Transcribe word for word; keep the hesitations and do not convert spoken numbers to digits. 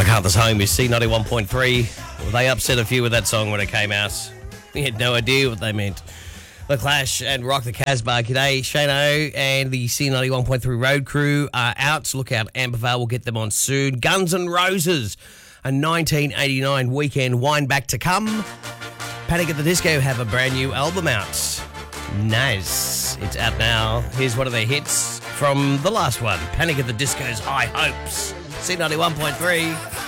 MacArthur's home is C ninety-one point three. Well, they upset a few with that song when it came out. We had no idea what they meant. The Clash and Rock the Casbah. G'day, Shano and the C ninety-one point three road crew are out. So look out, Ambervale will get them on soon. Guns N' Roses, a nineteen eighty-nine weekend wind back to come. Panic at the Disco have a brand new album out. Nice. It's out now. Here's one of their hits from the last one. Panic at the Disco's High Hopes. C ninety-one point three.